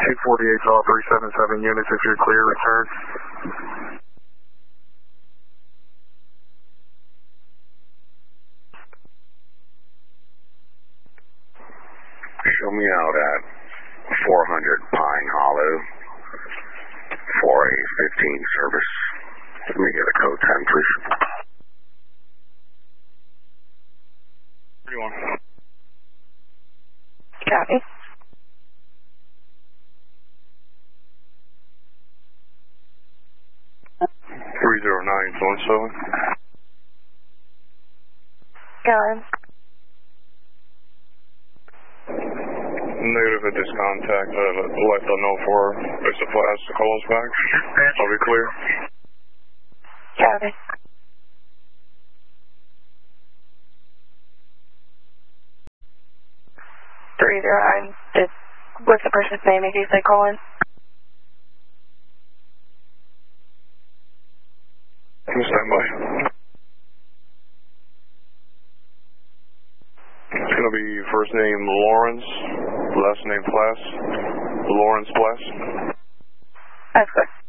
848 all 377 units if you're clear, return. Show me out at 400 Pine Hollow for a 15 service. Let me get a code 10, please. 31. Copy. Three 0917. Going. Negative at this contact. Let them know for a supply to call us back. I'll be clear. Copy. What's the person's name in case they call in? Stand by. It's going to be first name Lawrence, last name Plass. Lawrence Plass. That's good.